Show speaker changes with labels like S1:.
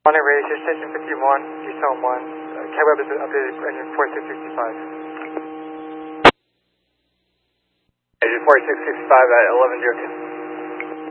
S1: Morning, radio station 51, Eastern 1, CABWeb is updated engine 4665. Engine 4665 at 11 0.